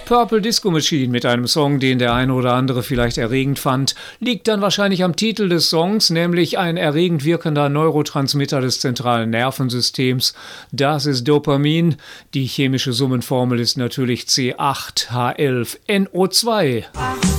Purple Disco Machine mit einem Song, den der eine oder andere vielleicht erregend fand, liegt dann wahrscheinlich am Titel des Songs, nämlich ein erregend wirkender Neurotransmitter des zentralen Nervensystems. Das ist Dopamin. Die chemische Summenformel ist natürlich C8H11NO2.